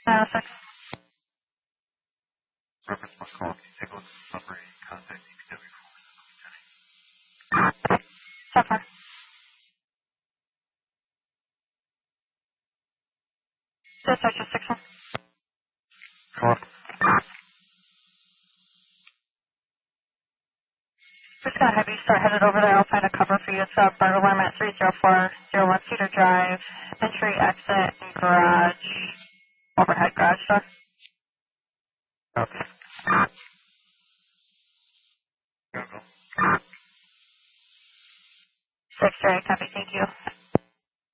6. Reference must call. Can you take a look at the summary contact DPW So far. Dispatch is 6-1. Come on. Just gonna have you start headed over there. I'll find a cover for you. It's bar alarm at 30401 Cedar Drive. Entry, exit, and garage. Overhead garage door. Okay. Go. 6-3, copy. Thank you.